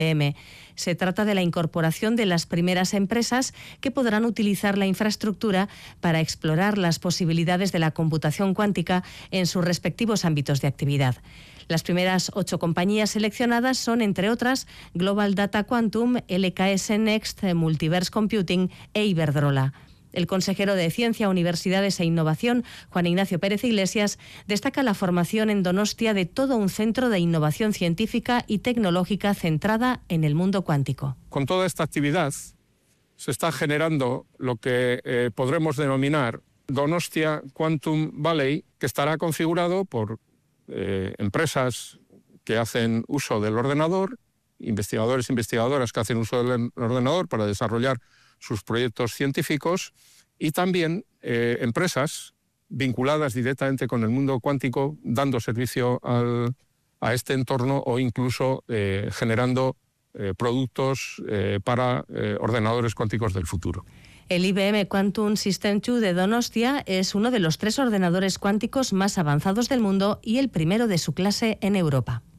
IBM. Se trata de la incorporación de las primeras empresas que podrán utilizar la infraestructura para explorar las posibilidades de la computación cuántica en sus respectivos ámbitos de actividad. Las primeras 8 compañías seleccionadas son, entre otras, Global Data Quantum, LKS Next, Multiverse Computing e Iberdrola. El consejero de Ciencia, Universidades e Innovación, Juan Ignacio Pérez Iglesias, destaca la formación en Donostia de todo un centro de innovación científica y tecnológica centrada en el mundo cuántico. Con toda esta actividad se está generando lo que podremos denominar Donostia Quantum Valley, que estará configurado por empresas que hacen uso del ordenador, investigadores e investigadoras que hacen uso del ordenador para desarrollar sus proyectos científicos y también empresas vinculadas directamente con el mundo cuántico, dando servicio a este entorno o incluso generando productos para ordenadores cuánticos del futuro. El IBM Quantum System 2 de Donostia es uno de los 3 ordenadores cuánticos más avanzados del mundo y el primero de su clase en Europa.